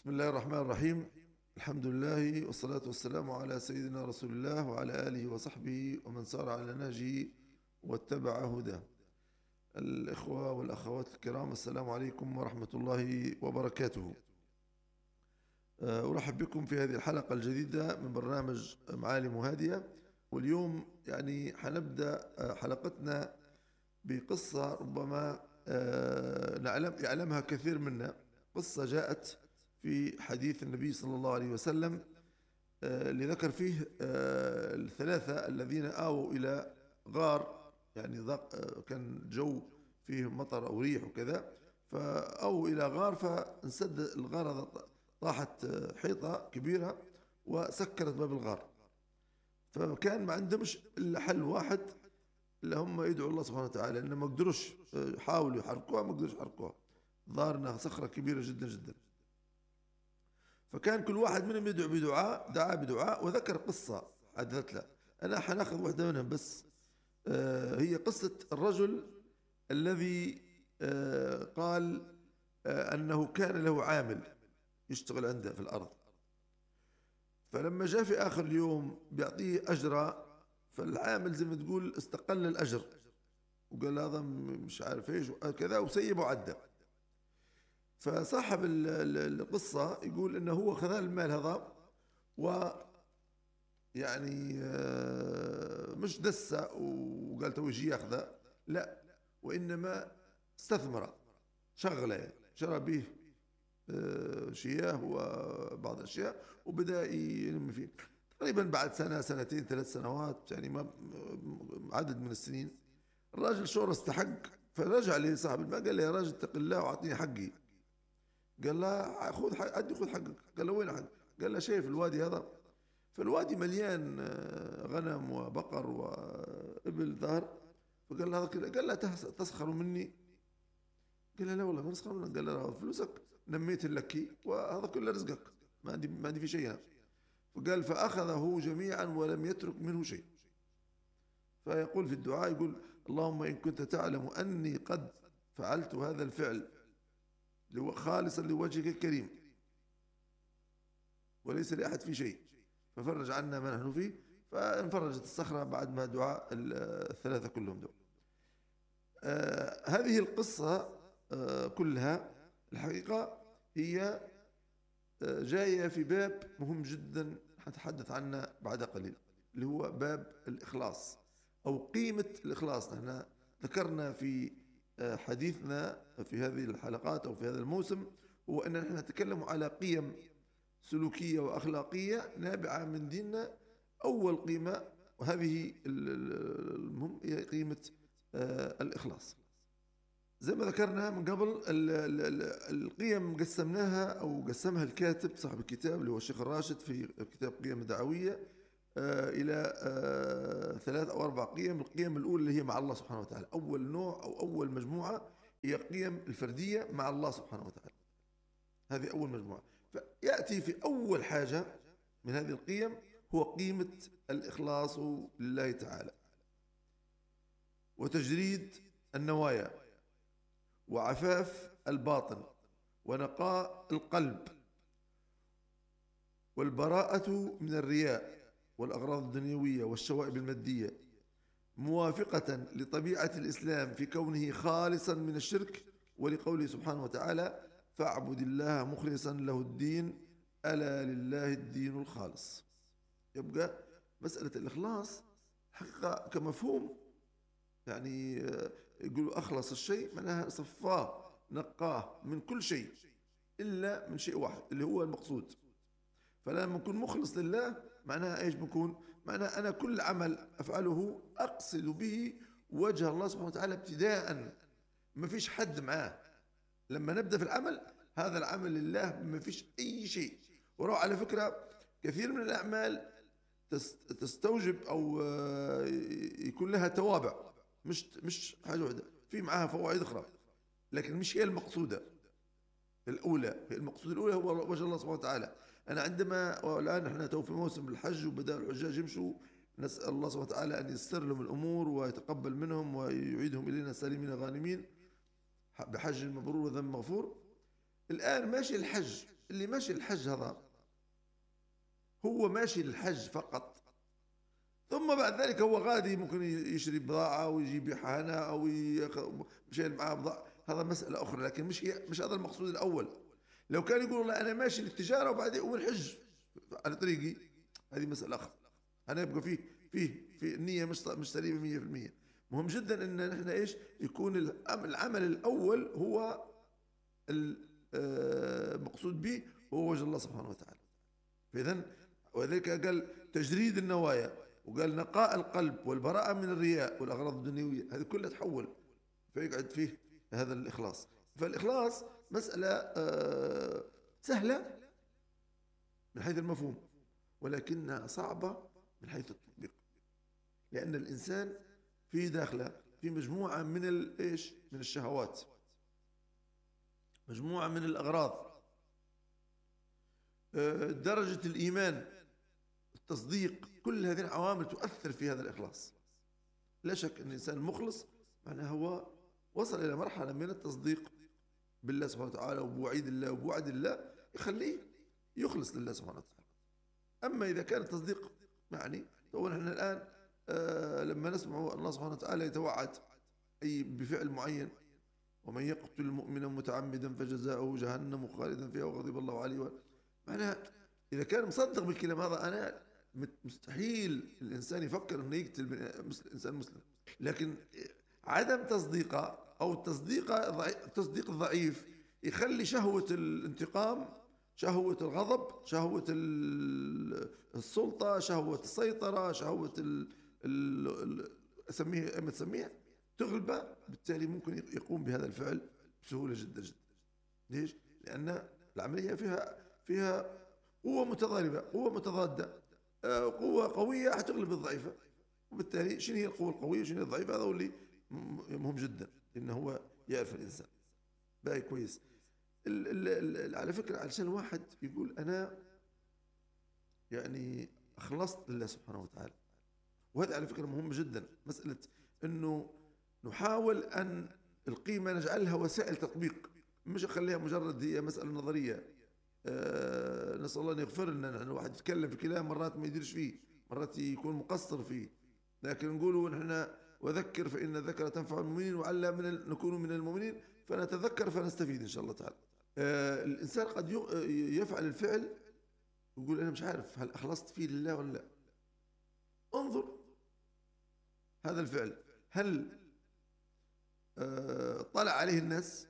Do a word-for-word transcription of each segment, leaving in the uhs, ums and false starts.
بسم الله الرحمن الرحيم. الحمد لله والصلاة والسلام على سيدنا رسول الله وعلى آله وصحبه ومن سار على نهجه واتبع هداه. الإخوة والأخوات الكرام، السلام عليكم ورحمة الله وبركاته. أرحب بكم في هذه الحلقة الجديدة من برنامج معالم هادية. واليوم يعني حنبدأ حلقتنا بقصة ربما نعلم يعلمها كثير منا. قصة جاءت في حديث النبي صلى الله عليه وسلم اللي ذكر فيه الثلاثة الذين آووا إلى غار، يعني كان جو فيه مطر أو ريح وكذا، فأووا إلى غار فانسد الغار هذا، طاحت حيطة كبيرة وسكرت باب الغار. فكان ما عندهمش إلا حل واحد، اللي هم يدعوا الله سبحانه وتعالى، لأنه ما قدروش، حاولوا يحركوها ما قدروش يحركوها، ظهر انها صخرة كبيرة جدا جدا. فكان كل واحد منهم يدعو بدعاء، دعا بدعاء وذكر قصة حدثت له. أنا حناخذ واحدة منهم بس. آه هي قصة الرجل الذي آه قال آه أنه كان له عامل يشتغل عنده في الأرض، فلما جاء في آخر اليوم بيعطيه أجرة، فالعامل زي ما تقول استقل الأجر وقال هذا مش عارف ايش كذا وسيبه عدى. فصاحب القصة يقول انه هو خذ المال هذا و يعني مش دسه وقال تو يجي ياخذه، لا، وانما استثمره، شغله، يعني شرى به شياه وبعض الاشياء وبدا ينمي فيه. تقريبا بعد سنة سنتين ثلاث سنوات، يعني ما عدد من السنين، الراجل شعر استحق، فرجع لصاحب المال قال له يا راجل اتق الله واعطيني حقي. قال له خذ حق، عدي خذ حقك. قال له وين حق؟ قال له شايف الوادي هذا؟ فالوادي مليان غنم وبقر وإبل ظهر. فقال له هذا كذا. قال له تسخر مني؟ قال له لا والله ما نسخر منك. قال له فلوسك نميت لك وهذا كله رزقك، ما عندي ما عندي في شيء. فقال فأخذه جميعا ولم يترك منه شيء. فيقول في الدعاء، يقول اللهم إن كنت تعلم أني قد فعلت هذا الفعل خالصا لوجهك الكريم وليس لأحد في شيء ففرج عنا ما نحن فيه. فانفرجت الصخرة بعد ما دعاء الثلاثة كلهم دعاء. آه هذه القصة آه كلها الحقيقة هي آه جاية في باب مهم جدا حنتحدث عنه بعد قليل، اللي هو باب الإخلاص أو قيمة الإخلاص. نحن ذكرنا في حديثنا في هذه الحلقات أو في هذا الموسم هو أن نحن نتكلم على قيم سلوكية وأخلاقية نابعة من ديننا. أول قيمة وهذه المهم هي قيمة الإخلاص. زي ما ذكرنا من قبل، القيم قسمناها أو قسمها الكاتب صاحب الكتاب اللي هو الشيخ الراشد في كتاب قيم دعوية إلى ثلاث أو أربع قيم. القيم الأولى اللي هي مع الله سبحانه وتعالى، أول نوع أو أول مجموعة هي قيم الفردية مع الله سبحانه وتعالى، هذه أول مجموعة. فيأتي في أول حاجة من هذه القيم هو قيمة الإخلاص لله تعالى، وتجريد النوايا، وعفاف الباطن، ونقاء القلب، والبراءة من الرياء والأغراض الدنيوية والشوائب المادية، موافقة لطبيعة الإسلام في كونه خالصا من الشرك، ولقوله سبحانه وتعالى فاعبد الله مخلصا له الدين ألا لله الدين الخالص. يبقى مسألة الإخلاص حقيقة كمفهوم، يعني يقولوا أخلص الشيء معناها صفاه نقاه من كل شيء إلا من شيء واحد اللي هو المقصود. فلما نكون مخلص لله معناها ايش بكون؟ معناها انا كل عمل افعله اقصد به وجه الله سبحانه وتعالى ابتداء، ما فيش حد معاه. لما نبدا في العمل هذا العمل لله ما فيش اي شيء وراه. على فكره كثير من الاعمال تستوجب او يكون لها توابع، مش مش حاجه واحده، في معاها فوائد اخرى، لكن مش هي المقصوده الاولى. المقصود الاولى هو وجه الله سبحانه وتعالى. أنا عندما والآن نحن تو في موسم الحج وبدأ الحجاج يمشوا، نسأل الله سبحانه وتعالى أن ييسر لهم الأمور ويتقبل منهم ويعيدهم إلينا سالمين غانمين بحج مبرور وذنب مغفور. الآن ماشي الحج، اللي ماشي للحج هذا هو ماشي للحج فقط، ثم بعد ذلك هو غادي ممكن يشتري بضاعة ويجي يبيعها هنا أو يشيل معاه بضاعة، هذا مسألة أخرى، لكن مش هي مش هذا المقصود الأول. لو كان يقول والله أنا ماشي للتجارة وبعدين وبالحج على طريقي، هذه مسألة أخرى، أنا يبقى فيه فيه في النية مش مش سليمة مية في المية. مهم جدا أن نحن إيش يكون العمل الأول هو المقصود به هو وجه الله سبحانه وتعالى. فإذن وذلك قال تجريد النوايا، وقال نقاء القلب والبراءة من الرياء والأغراض الدنيوية، هذه كلها تحول فيقعد فيه هذا الإخلاص. فالإخلاص مسألة سهلة من حيث المفهوم، ولكنها صعبة من حيث التطبيق، لأن الإنسان في داخله في مجموعة من الإيش من الشهوات، مجموعة من الأغراض، درجة الإيمان، التصديق، كل هذه العوامل تؤثر في هذا الإخلاص. لا شك أن الإنسان المخلص معناه هو وصل إلى مرحلة من التصديق بالله سبحانه وتعالى وبوعيد الله وبوعد الله يخليه يخلص لله سبحانه وتعالى. أما إذا كان التصديق يعني هو نحن الآن آه لما نسمع الله سبحانه وتعالى يتوعد أي بفعل معين، ومن يقتل المؤمنا متعمدا فجزاؤه جهنم خالدا فيها وغضب الله عليه، معناها إذا كان مصدق بالكلام هذا أنا مستحيل الإنسان يفكر أنه يقتل إنسان مسلم. لكن عدم تصديقه أو التصديق التصديق الضعيف يخلي شهوة الانتقام، شهوة الغضب، شهوة السلطة، شهوة السيطرة، شهوة أسميها أما تسميها تغلبه، بالتالي ممكن يقوم بهذا الفعل بسهولة جدا جدا. ليش؟ لأن العملية فيها فيها قوة متضاربة، قوة متضادة، قوة قوية حتغلب الضعيفة، وبالتالي شنو هي القوة القوية وشنو هي الضعيفة، هذا هو اللي مهم جدا إنه هو يعرف الإنسان. باقي كويس. ال ال ال على فكرة علشان واحد يقول أنا يعني أخلصت لله سبحانه وتعالى، وهذا على فكرة مهم جدا، مسألة إنه نحاول أن القيمة نجعلها وسائل تطبيق، مش أخليها مجرد هي مسألة نظرية. أه نسأل الله أن يغفر لنا، نحن الواحد يتكلم في كلام مرات ما يديرش فيه، مرات يكون مقصر فيه، لكن نقولوا نحن وذكر فإن الذكر تنفع المؤمنين وعلى من نكون من المؤمنين فنتذكر فنستفيد إن شاء الله تعالى. أه الإنسان قد يفعل الفعل يقول أنا مش عارف هل أخلصت فيه لله ولا لا. انظر هذا الفعل هل أه طلع عليه الناس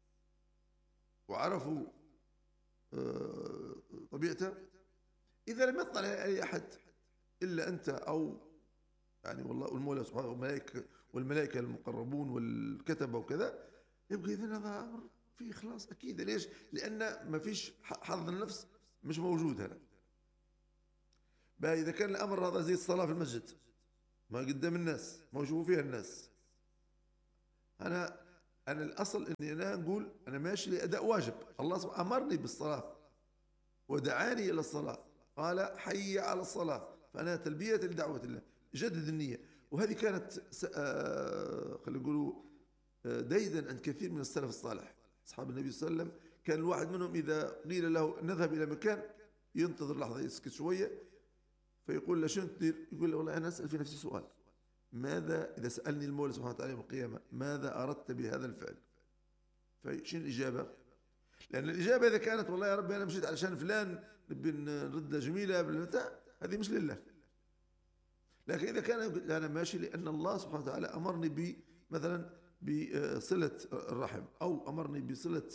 وعرفوا أه طبيعته؟ إذا لم يطلع عليه أحد إلا أنت أو يعني والله والمولى سبحانه والملائكة والملائكة المقربون والكتبة وكذا، يبقى إذن هذا أمر فيه إخلاص أكيد. ليش؟ لأن ما فيش حظ النفس مش موجود هنا. بقى إذا كان الأمر هذا زي الصلاة في المسجد ما قدام الناس ما يشوفوا فيها الناس، أنا أنا الأصل إني أنا نقول أنا ماشي لأداء واجب، الله سبحانه أمرني بالصلاة ودعاني إلى الصلاة، قال حي على الصلاة، فأنا تلبية لدعوة الله، جدد النية. وهذه كانت آه خلينا نقولوا آه ديدا عند كثير من السلف الصالح أصحاب النبي صلى الله عليه وسلم. كان الواحد منهم إذا قيل له نذهب إلى مكان ينتظر لحظة يسكت شوية، فيقول له شنو تدير؟ يقول له والله أنا أسأل في نفسي سؤال، ماذا إذا سألني المولى سبحانه وتعالى يوم القيامة ماذا أردت بهذا الفعل؟ فشنو الإجابة؟ لأن الإجابة إذا كانت والله يا ربي أنا مشيت علشان فلان نبي نرد جميلة بالمتاع، هذه مش لله. لكن إذا كان أنا ماشي لأن الله سبحانه وتعالى أمرني ب مثلا بصلة الرحم، أو أمرني بصلة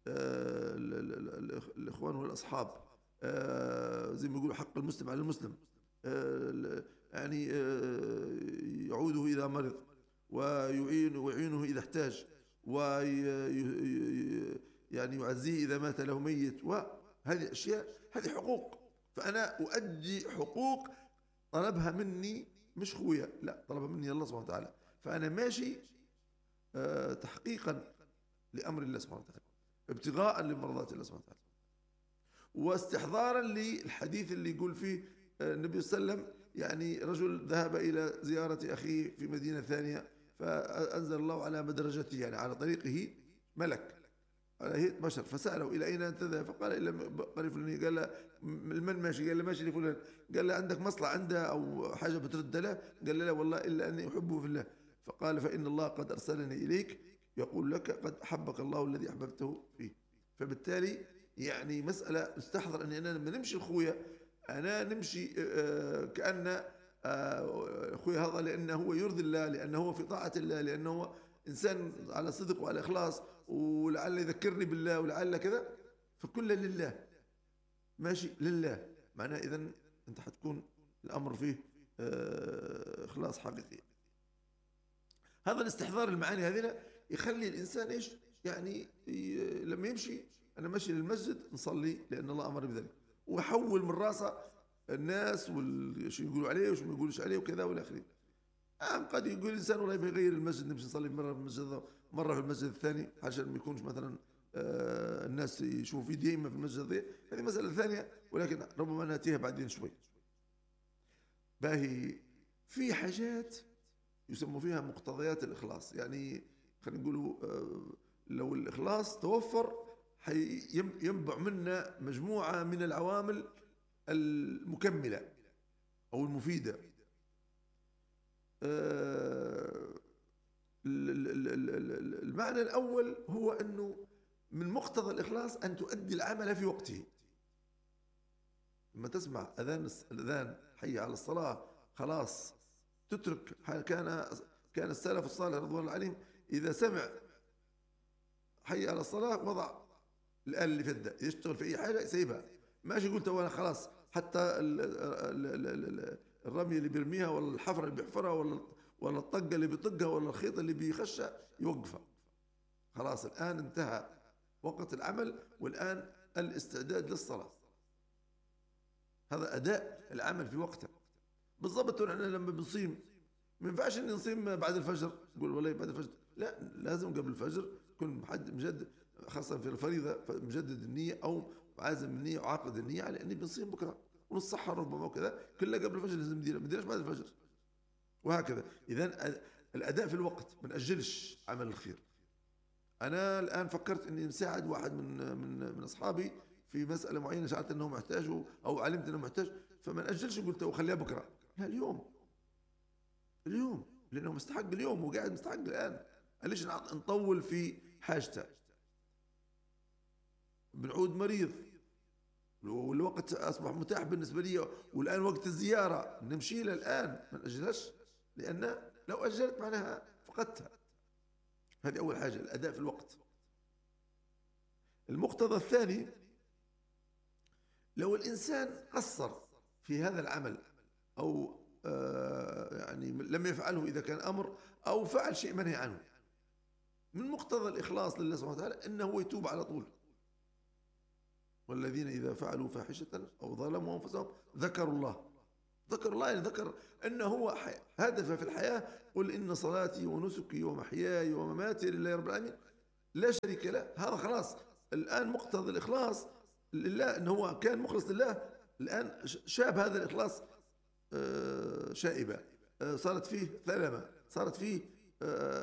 الإخوان والأصحاب، زي ما يقولوا حق المسلم على المسلم، يعني يعوده إذا مرض ويعين ويعينه إذا احتاج، ويعني يعزيه إذا مات له ميت، وهذه أشياء هذه حقوق، فأنا أؤدي حقوق طلبها مني مش خويا، لا طلبها مني الله سبحانه وتعالى، فأنا ماشي تحقيقا لأمر الله سبحانه وتعالى، ابتغاء لمرضات الله سبحانه وتعالى، واستحضارا للحديث اللي يقول فيه النبي صلى الله عليه وسلم يعني رجل ذهب إلى زيارة أخيه في مدينة ثانية، فأنزل الله على مدرجته يعني على طريقه ملك على هيئة بشر، فسأله إلى أين أنت ذاهب؟ فقال إلى قرية فلانية. قال له من ماشي؟ قال له ماشي لفلان. قال له عندك مصلحة عنده أو حاجة بترد له؟ قال له لا والله إلا أني أحبه في الله. فقال فإن الله قد أرسلني إليك يقول لك قد أحبك الله الذي أحببته فيه. فبالتالي يعني مسألة استحضر أني أنا لما نمشي لخويا أنا نمشي كأن أخويا هذا لأنه هو يرضي الله، لأنه هو في طاعة الله، لأنه هو إنسان على صدق وعلى إخلاص، ولعل يذكرني بالله ولعل كذا، فكله لله ماشي لله. معناه إذن أنت حتكون الأمر فيه إخلاص حقيقي. هذا الاستحضار المعاني هذه يخلي الإنسان إيش يعني لما يمشي أنا ماشي للمسجد نصلي لأن الله أمر بذلك، ويحول من راسه الناس وش يقولوا عليه وش ما يقولوش عليه وكذا والى اخره. أم قد يقول الإنسان والله يغير المسجد، نمشي نصلي مرة في المسجد مرة في المسجد الثاني عشان ما يكونش مثلا آه الناس يشوفوا فيه دائما في المسجد ذي، هذه مسألة ثانية ولكن ربما نأتيها بعدين شوي. باهي في حاجات يسموا فيها مقتضيات الإخلاص، يعني خلينا نقولوا آه لو الإخلاص توفر ينبع منا مجموعة من العوامل المكملة أو المفيدة. المعنى الأول هو أنه من مقتضى الإخلاص أن تؤدي العمل في وقته. لما تسمع أذان الأذان حي على الصلاة خلاص تترك. كان كان السلف الصالح رضوان الله عليهم إذا سمع حي على الصلاة وضع الآلة اللي في يده، يشتغل في أي حاجة يسيبها، ماشي يقول تو أنا خلاص حتى ال ال ال الرمية اللي بيرميها ولا الحفرة اللي بيحفرها ولا ولا الطقة اللي بيطقها ولا الخيط اللي بيخشها يوقفها. خلاص الآن انتهى وقت العمل والآن الاستعداد للصلاة. هذا أداء العمل في وقته بالضبط. نحن لما بنصيم ما ينفعش إن نصيم بعد الفجر نقول والله بعد الفجر، لا لازم قبل الفجر كل حد مجدد، خاصة في الفريضة مجدد النية أو عازم النية وعاقد النية على إني بنصيم بكرة ونصحى ربما وكذا، كله قبل الفجر لازم نديره، ما نديرش بعد الفجر وهكذا. إذن الأداء في الوقت ما نأجلش عمل الخير. أنا الآن فكرت إني مساعد واحد من من من أصحابي في مسألة معينة شعرت أنه محتاج أو علمت أنه محتاج، فما نأجلش قلت وخليها بكرة، لا اليوم اليوم لأنه مستحق اليوم وقاعد مستحق الآن. ليش نطول في حاجته؟ بنعود مريض والوقت أصبح متاح بالنسبة لي والآن وقت الزيارة نمشي له الآن ما نأجلش، لأن لو أجلت معناها فقدتها. هذه أول حاجة الأداء في الوقت. المقتضى الثاني لو الإنسان قصر في هذا العمل أو آه يعني لم يفعله إذا كان أمر أو فعل شيء منهي عنه، من مقتضى الإخلاص لله سبحانه وتعالى أنه يتوب على طول. والذين إذا فعلوا فاحشة أو ظلموا أنفسهم ذكروا الله ذكر الله يعني ذكر أنه هو هدف في الحياة. قل إن صلاتي ونسكي ومحياي ومماتي لله رب العالمين لا شريك له. هذا خلاص الآن مقتضى الإخلاص لله أنه هو كان مخلص لله، الآن شاب هذا الإخلاص شائبة، صارت فيه ثلمة، صارت فيه